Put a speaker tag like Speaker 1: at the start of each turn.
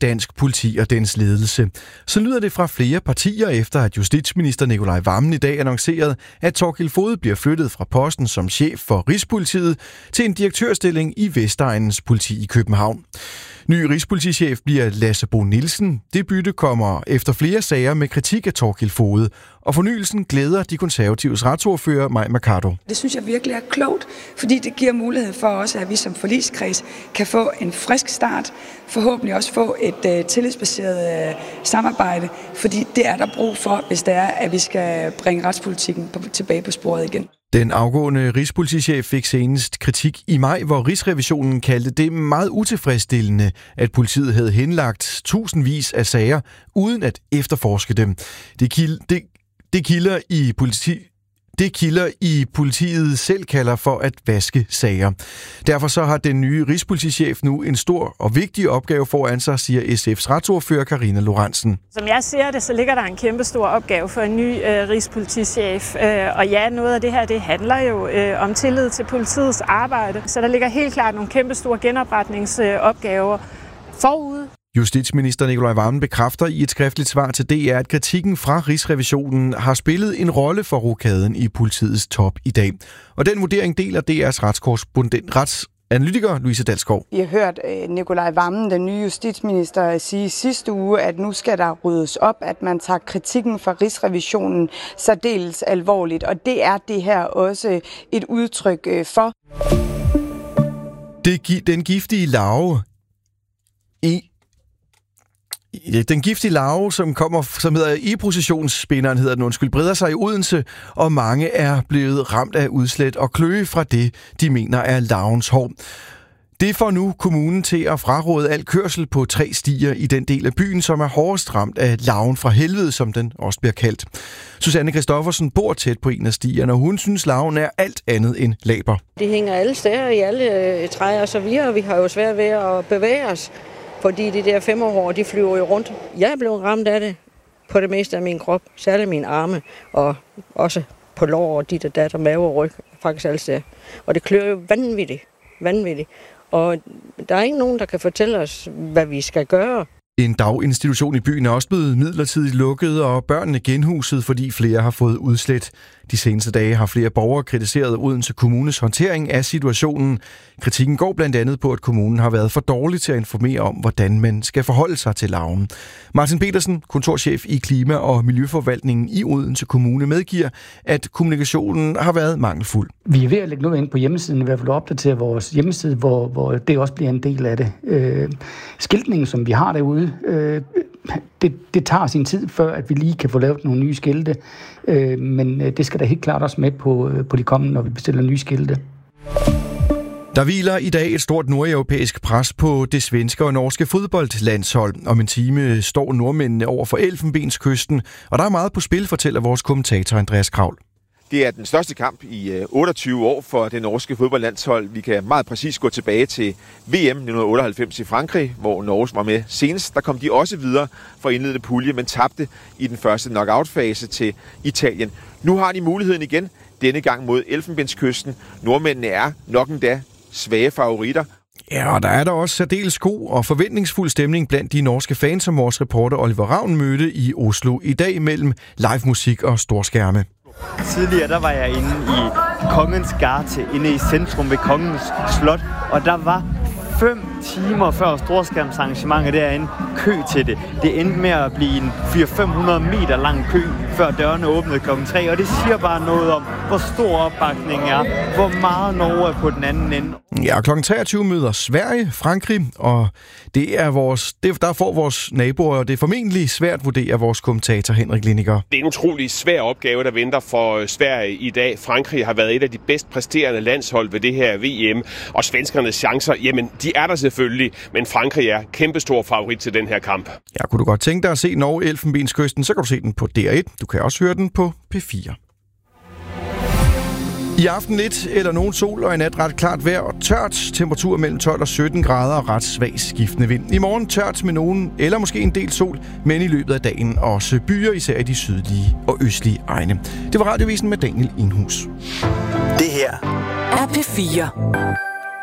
Speaker 1: dansk politi og dens ledelse. Så lyder det fra flere partier efter, at justitsminister Nicolai Wammen i dag annoncerede, at Thorkild Foged bliver flyttet fra posten som chef for Rigspolitiet til en direktørstilling i Vestegnens politi i København. Ny rigspolitichef bliver Lasse Bo Nielsen. Det bytte kommer efter flere sager med kritik af Thorkild Foged, og fornyelsen glæder de konservatives retsordfører Mai Mercado.
Speaker 2: Det synes jeg virkelig er klogt, fordi det giver mulighed for også, at vi som forligskreds kan få en frisk start, forhåbentlig også få et tillidsbaseret samarbejde, fordi det er der brug for, hvis det er, at vi skal bringe retspolitikken tilbage på sporet igen.
Speaker 1: Den afgående rigspolitichef fik senest kritik i maj, hvor Rigsrevisionen kaldte det meget utilfredsstillende, at politiet havde henlagt tusindvis af sager uden at efterforske dem. Det kilder i politiet selv kalder for at vaske sager. Derfor så har den nye rigspolitichef nu en stor og vigtig opgave foran sig, siger SF's retsordfører Karina Lorentzen.
Speaker 3: Som jeg ser det, så ligger der en kæmpe stor opgave for en ny rigspolitichef. Og ja, noget af det her, det handler jo om tillid til politiets arbejde. Så der ligger helt klart nogle kæmpe store genopretningsopgaver forude.
Speaker 1: Justitsminister Nicolai Wammen bekræfter i et skriftligt svar til DR, at kritikken fra Rigsrevisionen har spillet en rolle for rokaden i politiets top i dag. Og den vurdering deler DR's retsanalytiker Louise Dalsgaard.
Speaker 4: Vi har hørt Nicolai Wammen, den nye justitsminister, sige sidste uge, at nu skal der ryddes op, at man tager kritikken fra Rigsrevisionen særdeles alvorligt. Og det er det her også et udtryk for.
Speaker 1: Den giftige larve, som hedder E-processionsspinderen, breder sig i Odense, og mange er blevet ramt af udslæt og kløe fra det, de mener er larvens hår. Det får nu kommunen til at fraråde al kørsel på 3 stier i den del af byen, som er hårdest ramt af larven fra helvede, som den også bliver kaldt. Susanne Christoffersen bor tæt på en af stierne, og hun synes, larven er alt andet end laber.
Speaker 5: De hænger alle steder i alle træer og så videre, og vi har jo svært ved at bevæge os. Fordi de der 5-årige, de flyver jo rundt. Jeg er blevet ramt af det på det meste af min krop, særligt mine arme, og også på lår og dit og dat og mave og ryg, faktisk alle steder. Og det klør jo vanvittigt. Og der er ikke nogen, der kan fortælle os, hvad vi skal gøre.
Speaker 1: En daginstitution i byen er også blevet midlertidigt lukket, og børnene genhuset, fordi flere har fået udslæt. De seneste dage har flere borgere kritiseret Odense Kommunes håndtering af situationen. Kritikken går blandt andet på, at kommunen har været for dårlig til at informere om, hvordan man skal forholde sig til larven. Martin Petersen, kontorchef i Klima- og Miljøforvaltningen i Odense Kommune, medgiver, at kommunikationen har været mangelfuld.
Speaker 6: Vi er ved at lægge noget ind på hjemmesiden, i hvert fald opdatere vores hjemmeside, hvor det også bliver en del af det. Skiltningen, som vi har derude, det tager sin tid, før at vi lige kan få lavet nogle nye skilte, men det skal da helt klart også med på de kommende, når vi bestiller nye skilte.
Speaker 1: Der hviler i dag et stort nordeuropæisk pres på det svenske og norske fodboldlandshold. Om en time står nordmændene over for Elfenbenskysten, og der er meget på spil, fortæller vores kommentator Andreas Kravl.
Speaker 7: Det er den største kamp i 28 år for det norske fodboldlandshold. Vi kan meget præcis gå tilbage til VM 1998 i Frankrig, hvor Norge var med senest. Der kom de også videre for indledende pulje, men tabte i den første knockout-fase til Italien. Nu har de muligheden igen, denne gang mod Elfenbenskysten. Nordmændene er nok endda svage favoritter.
Speaker 1: Ja, og der er der også særdeles god og forventningsfuld stemning blandt de norske fans, som vores reporter Oliver Ravn mødte i Oslo i dag mellem live musik og storskærme.
Speaker 8: Tidligere der var jeg inde i Kongens Gate, inde i centrum ved Kongens Slot, og der var 5 timer før storskærmsarrangementet derinde kø til det. Det endte med at blive en 400-500 meter lang kø, før dørene åbnede kl. 3, og det siger bare noget om, hvor stor opbakningen er, hvor meget Norge er på den anden ende.
Speaker 1: Ja, kl. 23 møder Sverige, Frankrig, og der får vores naboer, og det er formentlig svært, vurderer vores kommentator Henrik Lindiger.
Speaker 9: Det er en utrolig svær opgave, der venter for Sverige i dag. Frankrig har været et af de bedst præsterende landshold ved det her VM, og svenskernes chancer, jamen, de er der selvfølgelig, men Frankrig er kæmpestor favorit til den her kamp.
Speaker 1: Ja, kunne du godt tænke dig at se Norge Elfenbenskysten, så kan du se den på DR1. Du kan også høre den på P4. I aften lidt eller nogen sol og i nat ret klart vejr og tørt. Temperatur mellem 12 og 17 grader og ret svag skiftende vind. I morgen tørt med nogen eller måske en del sol, men i løbet af dagen også byer, især i de sydlige og østlige egne. Det var Radiovisen med Daniel Inhus.
Speaker 10: Det her er P4.